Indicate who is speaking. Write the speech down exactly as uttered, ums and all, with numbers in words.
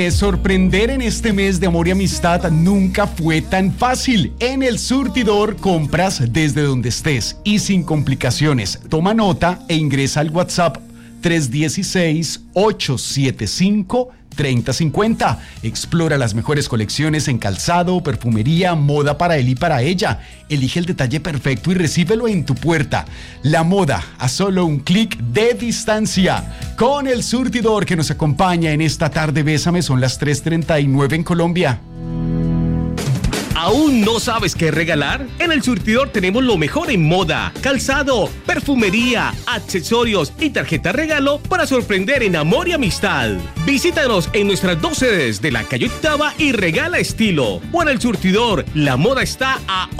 Speaker 1: Sorprender en este mes de amor y amistad nunca fue tan fácil. En El Surtidor compras desde donde estés y sin complicaciones. Toma nota e ingresa al WhatsApp tres uno seis, ocho siete cinco, tres cero cinco cero. Explora las mejores colecciones en calzado, perfumería, moda para él y para ella. Elige el detalle perfecto y recíbelo en tu puerta. La moda a solo un clic de distancia. Con El Surtidor, que nos acompaña en esta tarde Bésame, son las tres treinta y nueve en Colombia.
Speaker 2: ¿Aún no sabes qué regalar? En El Surtidor tenemos lo mejor en moda, calzado, perfumería, accesorios y tarjeta regalo para sorprender en amor y amistad. Visítanos en nuestras dos sedes de la calle Octava y regala estilo. O en El Surtidor, la moda está a